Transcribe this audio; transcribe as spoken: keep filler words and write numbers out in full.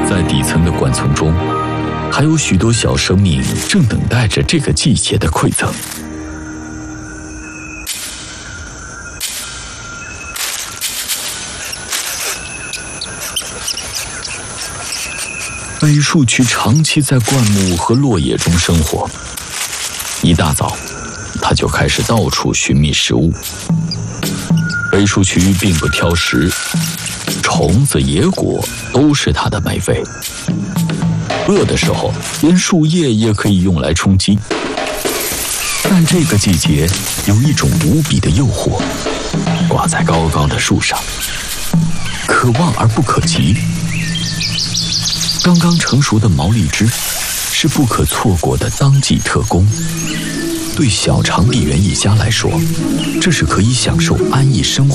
在底层的管丛中，还有许多小生命正等待着这个季节的馈赠。北树渠长期在灌木和落叶中生活，一大早，他就开始到处寻觅食物。北树渠并不挑食，虫子、野果都是它的美味。饿的时候，连树叶也可以用来充饥。但这个季节有一种无比的诱惑，挂在高高的树上，可望而不可及。刚刚成熟的毛荔枝是不可错过的当季特供。对小长臂猿一家来说，这是可以享受安逸生活